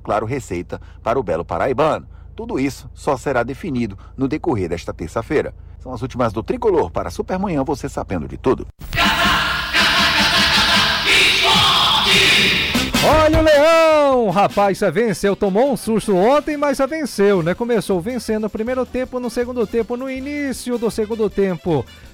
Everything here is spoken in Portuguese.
claro, receita para o belo paraibano. Tudo isso só será definido no decorrer desta terça-feira. São as últimas do Tricolor. Para a Supermanhã, você sabendo de tudo. Olha o Leão! Rapaz, você venceu, tomou um susto ontem, mas você venceu, né? Começou vencendo no primeiro tempo, no segundo tempo, no início do segundo tempo.